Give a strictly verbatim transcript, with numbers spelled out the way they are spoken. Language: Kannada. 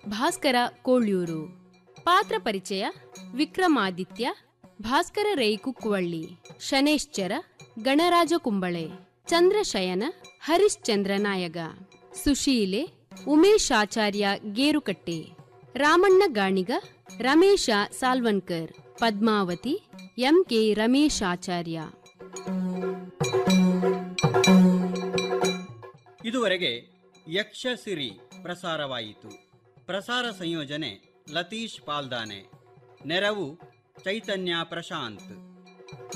ಭಾಸ್ಕರ ಕೋಳ್ಯೂರು. ಪಾತ್ರ ಪರಿಚಯ: ವಿಕ್ರಮಾದಿತ್ಯ, ಭಾಸ್ಕರ ರೈ ಕುಕ್ಕುವಳ್ಳಿ, ಶನೇಶ್ಚರ, ಗಣರಾಜ ಕುಂಬಳೆ, ಚಂದ್ರಶಯನ, ಹರಿಶ್ಚಂದ್ರ ನಾಯಗ, ಸುಶೀಲೆ, ಉಮೇಶಾಚಾರ್ಯ ಗೇರುಕಟ್ಟೆ, ರಾಮಣ್ಣ ಗಾಣಿಗ, ರಮೇಶ ಸಾಲ್ವನ್ಕರ್, ಪದ್ಮಾವತಿ, ಎಂ ಕೆ ರಮೇಶಾಚಾರ್ಯ. ಇದುವರೆಗೆ ಯಕ್ಷಸಿರಿ ಪ್ರಸಾರವಾಯಿತು. ಪ್ರಸಾರ ಸಂಯೋಜನೆ ಲತೀಶ್ ಪಾಲ್ದಾನೆ, ನೆರವು ಚೈತನ್ಯ ಪ್ರಶಾಂತ್.